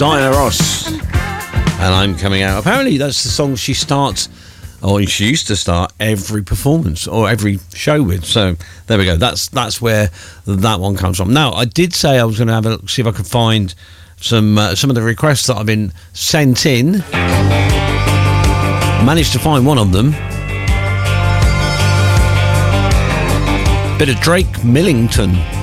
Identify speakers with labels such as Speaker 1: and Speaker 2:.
Speaker 1: Diana Ross. And I'm Coming Out. Apparently that's the song she starts, or she used to start every performance or every show with. So there we go. That's where that one comes from. Now, I did say I was going to have a look, see if I could find some of the requests that I've been sent in. Managed to find one of them. Bit of Drake Millington.